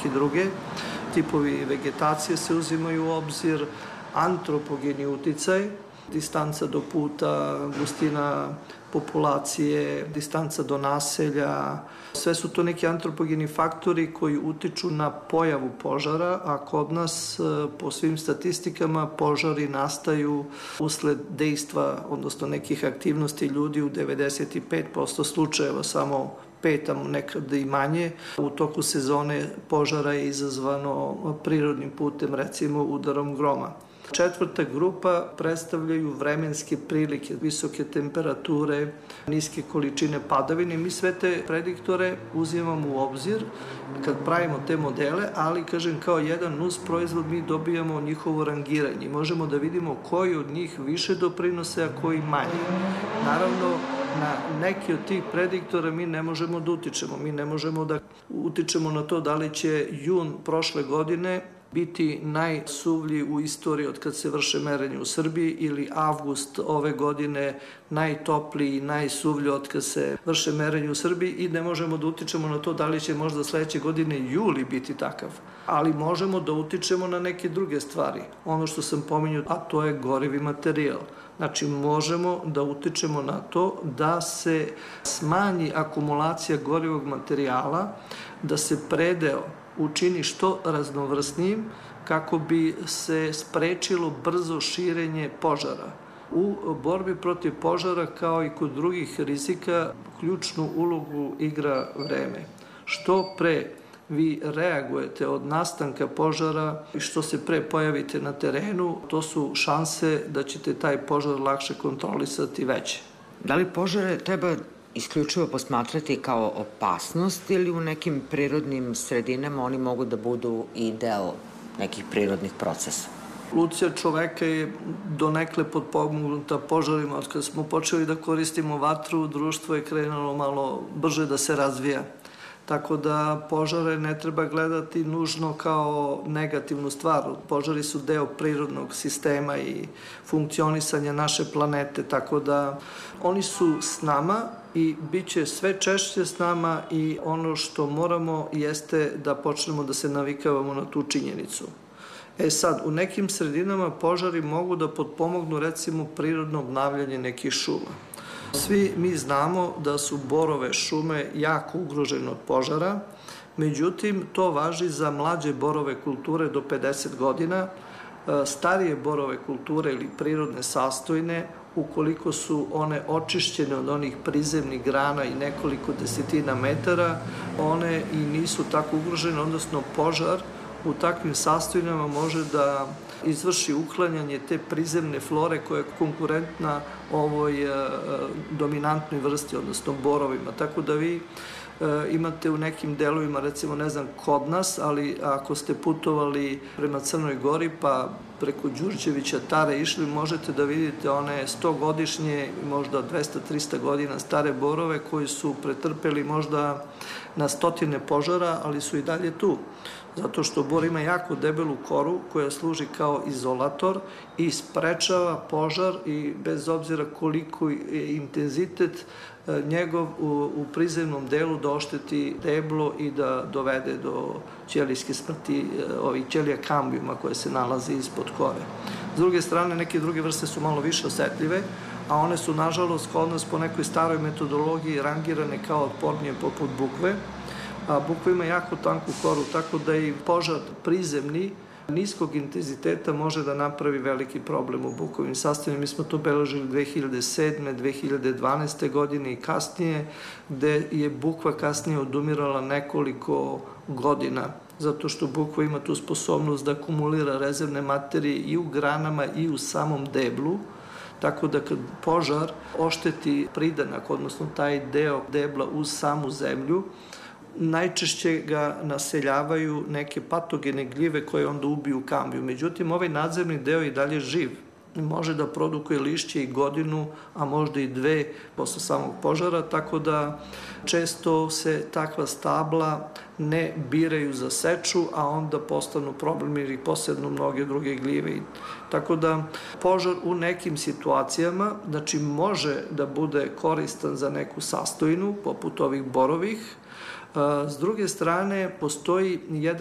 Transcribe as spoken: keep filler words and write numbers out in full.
neke druge. Tipovi vegetacije se uzimaju u obzir, antropogeni uticaj, distanca do puta, gustina populacije, distanca do naselja. Sve su to neki antropogeni faktori koji utiču na pojavu požara, a kod nas po svim statistikama požari nastaju usled dejstva, odnosno nekih aktivnosti ljudi u devedeset pet posto slučajeva, samo pet, a nekada i manje. U toku sezone požara je izazvano prirodnim putem, recimo udarom groma. Četvrta grupa predstavljaju vremenske prilike, visoke temperature, niske količine padavine. Mi sve te prediktore uzimamo u obzir kad pravimo te modele, ali, kažem, kao jedan nus proizvod mi dobijamo njihovo rangiranje. Možemo da vidimo koji od njih više doprinose, a koji manje. Naravno, na neki od tih prediktora mi ne možemo da utičemo. Mi ne možemo da utičemo na to da li će jun prošle godine biti najsuvlji u istoriji od kad se vrše merenje u Srbiji ili avgust ove godine najtopliji i najsuvlji od kad se vrše merenje u Srbiji i ne možemo da utičemo na to da li će možda sledeće godine juli biti takav. Ali možemo da utičemo na neke druge stvari. Ono što sam pominjao, a to je gorivi materijal. Znači, možemo da utičemo na to da se smanji akumulacija gorivog materijala, da se predeo učini što raznovrsnijim kako bi se sprečilo brzo širenje požara. U borbi protiv požara, kao i kod drugih rizika, ključnu ulogu igra vreme. Što pre vi reagujete od nastanka požara i što se pre pojavite na terenu, to su šanse da ćete taj požar lakše kontrolisati veće. Da li požare treba isključivo posmatrati kao opasnost ili u nekim prirodnim sredinama oni mogu da budu i deo nekih prirodnih procesa? Evolucija čoveka je donekle potpomognuta požarima. Od kada smo počeli da koristimo vatru, društvo je krenulo malo brže da se razvija. Tako da požare ne treba gledati nužno kao negativnu stvar. Požari su deo prirodnog sistema i funkcionisanja naše planete, tako da oni su s nama i bit će sve češće s nama i ono što moramo jeste da počnemo da se navikavamo na tu činjenicu. E sad, u nekim sredinama požari mogu da potpomognu recimo prirodno obnavljanje nekih šuma. Svi mi znamo da su borove šume jako ugrožene od požara, međutim, to važi za mlađe borove kulture do pedeset godina, starije borove kulture ili prirodne sastojne, ukoliko su one očišćene od onih prizemnih grana i nekoliko desetina metara, one i nisu tako ugrožene, odnosno požar u takvim sastojinama može da izvrši uklanjanje te prizemne flore koja je konkurentna ovoj dominantnoj vrsti, odnosno borovima. Tako da vi imate u nekim delovima, recimo, ne znam, kod nas, ali ako ste putovali prema Crnoj Gori pa preko Đurđevića Tare išli, možete da vidite one stogodišnje, možda dvesta do trista godina stare borove koji su pretrpeli možda na stotine požara, ali su i dalje tu. Zato što bor ima jako debelu koru koja služi kao izolator i sprečava požar i bez obzira koliko je intenzitet njegov u prizemnom delu da ošteti deblo i da dovede do ćelijske smrti, ovih ćelija kambijuma koje se nalaze ispod kore. S druge strane, neke druge vrste su malo više osetljive, a one su, nažalost, kod nas po nekoj staroj metodologiji rangirane kao otpornije poput bukve, a bukva ima jako tanku koru, tako da i požar prizemni niskog intenziteta može da napravi veliki problem u bukovim sastojima. Mi smo to beležili dve hiljade sedme. dve hiljade dvanaeste. godine i kasnije, gde je bukva kasnije odumirala nekoliko godina, zato što bukva ima tu sposobnost da akumulira rezervne materije i u granama i u samom deblu, tako da kad požar ošteti pridanak, odnosno taj deo debla uz samu zemlju, najčešće ga naseljavaju neke patogene gljive koje onda ubiju kambiju. Međutim, ovaj nadzemni deo je i dalje živ. Može da produkuje lišće i godinu, a možda i dve posle samog požara, tako da često se takva stabla ne biraju za seču, a onda postanu problem ili posebno mnoge druge gljive. Tako da požar u nekim situacijama, znači, može da bude koristan za neku sastojinu, poput ovih borovih. S druge strane, postoji jedan